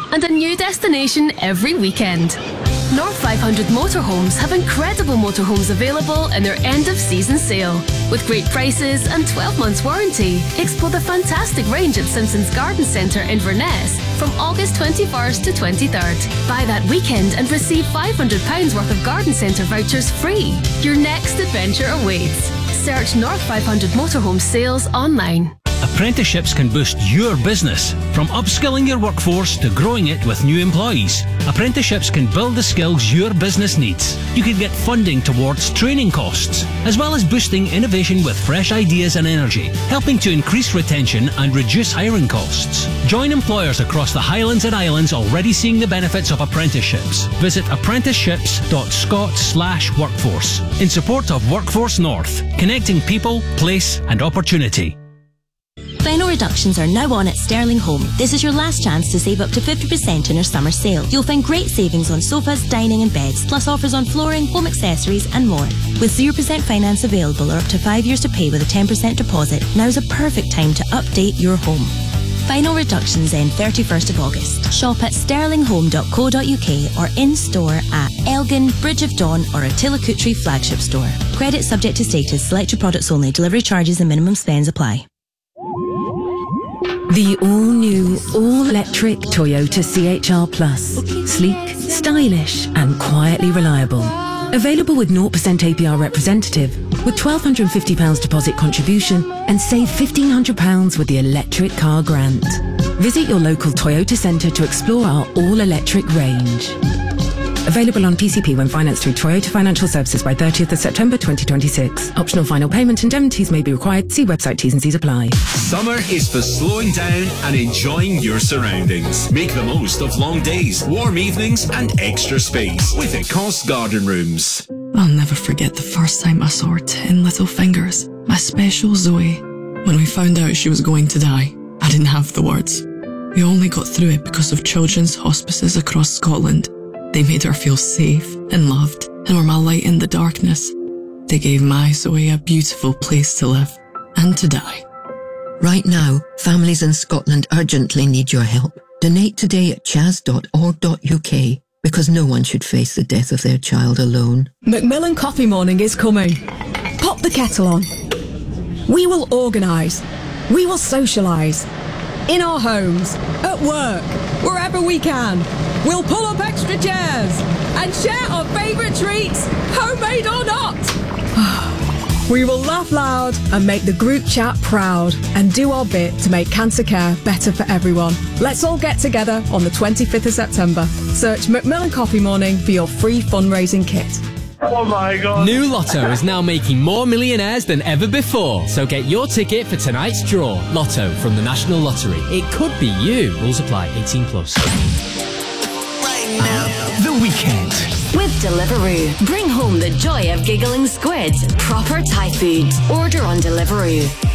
and a new destination every weekend. North 500 Motorhomes have incredible motorhomes available in their end-of-season sale. With great prices and 12 months warranty, explore the fantastic range at Simpsons Garden Centre Inverness from August 21st to 23rd. Buy that weekend and receive £500 worth of Garden Centre vouchers free. Your next adventure awaits. Search North 500 Motorhome sales online. Apprenticeships can boost your business. From upskilling your workforce to growing it with new employees, apprenticeships can build the skills your business needs. You can get funding towards training costs, as well as boosting innovation with fresh ideas and energy, helping to increase retention and reduce hiring costs. Join employers across the Highlands and Islands already seeing the benefits of apprenticeships. Visit apprenticeships.scot/workforce in support of Workforce North, connecting people, place and opportunity. Final reductions are now on at Sterling Home. This is your last chance to save up to 50% in our summer sale. You'll find great savings on sofas, dining and beds, plus offers on flooring, home accessories and more. With 0% finance available or up to 5 years to pay with a 10% deposit, now's a perfect time to update your home. Final reductions end 31st of August. Shop at sterlinghome.co.uk or in-store at Elgin, Bridge of Dawn or Attila Kutri flagship store. Credit subject to status. Select your products only. Delivery charges and minimum spends apply. The all-new, all-electric Toyota CHR Plus. Sleek, stylish and quietly reliable. Available with 0% APR representative, with £1,250 deposit contribution and save £1,500 with the electric car grant. Visit your local Toyota centre to explore our all-electric range. Available on PCP when financed through Toyota Financial Services by 30th of September 2026. Optional final payment indemnities may be required. See website T's and C's apply. Summer is for slowing down and enjoying your surroundings. Make the most of long days, warm evenings and extra space with Ecosse Garden Rooms. I'll never forget the first time I saw her 10 little fingers, my special Zoe. When we found out she was going to die, I didn't have the words. We only got through it because of children's hospices across Scotland. They made her feel safe and loved and were my light in the darkness. They gave my Zoe a beautiful place to live and to die. Right now, families in Scotland urgently need your help. Donate today at chas.org.uk because no one should face the death of their child alone. Macmillan Coffee Morning is coming. Pop the kettle on. We will organise. We will socialise. In our homes, at work, wherever we can. We'll pull up extra chairs and share our favourite treats, homemade or not. We will laugh loud and make the group chat proud and do our bit to make cancer care better for everyone. Let's all get together on the 25th of September. Search Macmillan Coffee Morning for your free fundraising kit. Oh my God. New Lotto is now making more millionaires than ever before. So get your ticket for tonight's draw. Lotto from the National Lottery. It could be you. Rules apply. 18 plus. The weekend. With Deliveroo. Bring home the joy of giggling squid. Proper Thai food. Order on Deliveroo.